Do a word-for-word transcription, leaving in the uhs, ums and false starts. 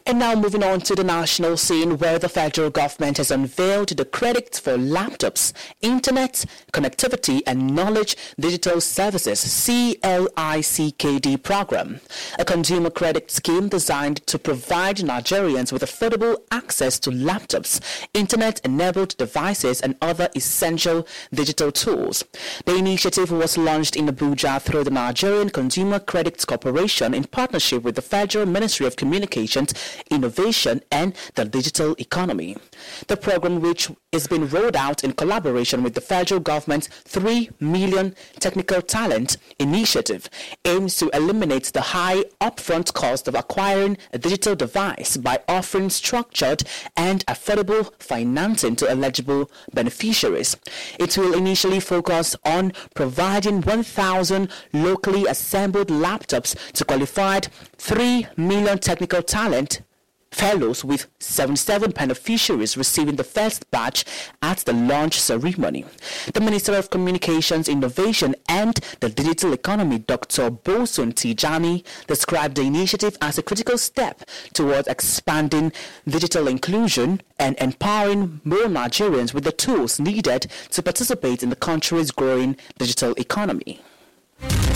And now moving on to the national scene, where the federal government has unveiled the Credit for Laptops, Internet, Connectivity and Knowledge Digital Services C L I C K D program, a consumer credit scheme designed to provide Nigerians with affordable access to laptops, Internet-enabled devices and other essential digital tools. The initiative was launched in Abuja through the Nigerian Consumer Credit Corporation in partnership with the Federal Ministry of Communications, Innovation and the Digital Economy. The program, which is being rolled out in collaboration with the federal government's three million Technical Talent Initiative, aims to eliminate the high upfront cost of acquiring a digital device by offering structured and affordable financing to eligible beneficiaries. It will initially focus on providing one thousand locally assembled laptops to qualified three million Technical Talent Fellows, with seventy-seven beneficiaries receiving the first batch at the launch ceremony. The Minister of Communications, Innovation and the Digital Economy, Doctor Bosun Tijani, described the initiative as a critical step towards expanding digital inclusion and empowering more Nigerians with the tools needed to participate in the country's growing digital economy.